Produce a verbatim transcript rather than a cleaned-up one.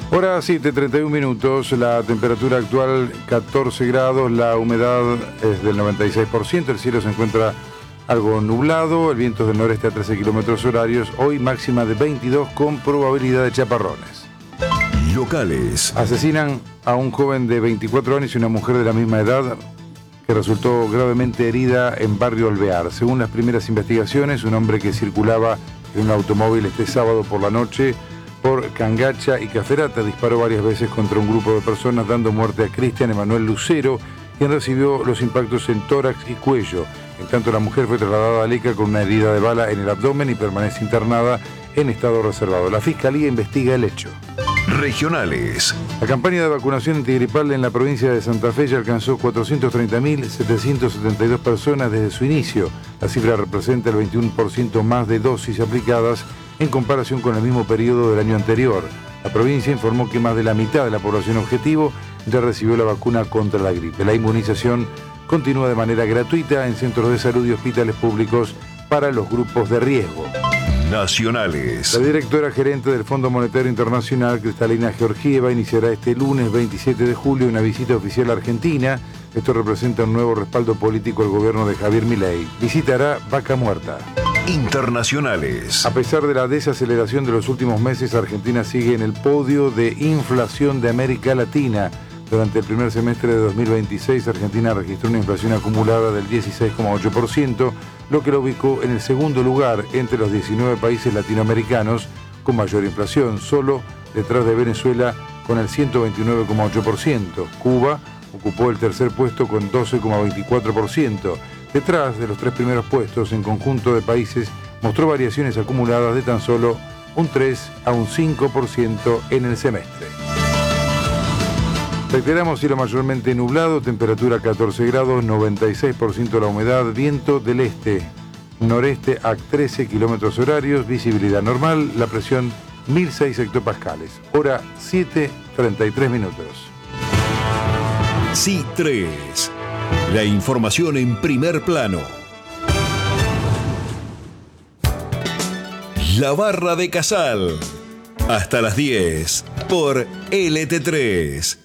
Hora siete, treinta y un minutos, la temperatura actual catorce grados, la humedad es del noventa y seis por ciento, el cielo se encuentra algo nublado, el viento es del noreste a trece kilómetros horarios, hoy máxima de veintidós con probabilidad de chaparrones. Locales. Asesinan a un joven de veinticuatro años y una mujer de la misma edad que resultó gravemente herida en Barrio Alvear. Según las primeras investigaciones, un hombre que circulaba en un automóvil este sábado por la noche por Cangacha y Caferata disparó varias veces contra un grupo de personas, dando muerte a Cristian Emanuel Lucero, quien recibió los impactos en tórax y cuello. En tanto, la mujer fue trasladada a Leca con una herida de bala en el abdomen y permanece internada en estado reservado. La Fiscalía investiga el hecho. Regionales. La campaña de vacunación antigripal en la provincia de Santa Fe ya alcanzó cuatrocientos treinta mil setecientos setenta y dos personas desde su inicio. La cifra representa el veintiuno por ciento más de dosis aplicadas en comparación con el mismo periodo del año anterior. La provincia informó que más de la mitad de la población objetivo ya recibió la vacuna contra la gripe. La inmunización continúa de manera gratuita en centros de salud y hospitales públicos para los grupos de riesgo. Nacionales. La directora gerente del Fondo Monetario Internacional, Cristalina Georgieva, iniciará este lunes veintisiete de julio una visita oficial a Argentina. Esto representa un nuevo respaldo político al gobierno de Javier Milei. Visitará Vaca Muerta. Internacionales. A pesar de la desaceleración de los últimos meses, Argentina sigue en el podio de inflación de América Latina. Durante el primer semestre de dos mil veintiséis, Argentina registró una inflación acumulada del dieciséis coma ocho por ciento, lo que lo ubicó en el segundo lugar entre los diecinueve países latinoamericanos con mayor inflación, solo detrás de Venezuela con el ciento veintinueve coma ocho por ciento. Cuba ocupó el tercer puesto con doce coma veinticuatro por ciento. Detrás de los tres primeros puestos, en conjunto de países, mostró variaciones acumuladas de tan solo un tres a un cinco por ciento en el semestre. Reiteramos, cielo mayormente nublado, temperatura catorce grados, noventa y seis por ciento la humedad, viento del este, noreste a trece kilómetros horarios, visibilidad normal, la presión mil seis hectopascales. Hora siete, treinta y tres minutos. C tres. La información en primer plano. La Barra de Casal. Hasta las diez por L T tres.